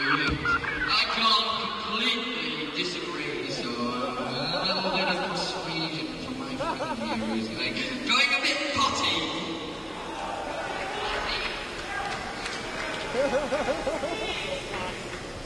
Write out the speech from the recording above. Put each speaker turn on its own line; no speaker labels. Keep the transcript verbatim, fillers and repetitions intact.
I can't completely disagree, so uh, a little bit of persuasion from my point of view is like going a bit potty.